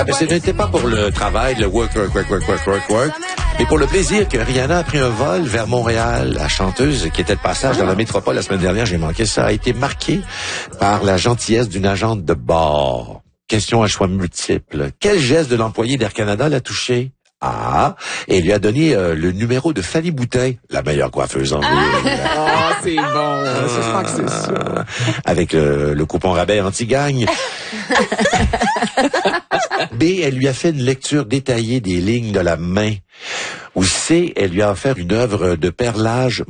Mais ce n'était pas pour le travail, le work, mais pour le plaisir que Rihanna a pris un vol vers Montréal. La chanteuse qui était de passage dans la métropole la semaine dernière, j'ai manqué ça, a été marquée par la gentillesse d'une agente de bord. Question à choix multiples. Quel geste de l'employé d'Air Canada l'a touché? Ah, et il lui a donné le numéro de Fanny Boutin, la meilleure coiffeuse en ville. Ah, c'est bon. Je sens que c'est ça. Avec le coupon rabais anti-gagne. B, elle lui a fait une lecture détaillée des lignes de la main. Ou C, elle lui a offert une œuvre de perlage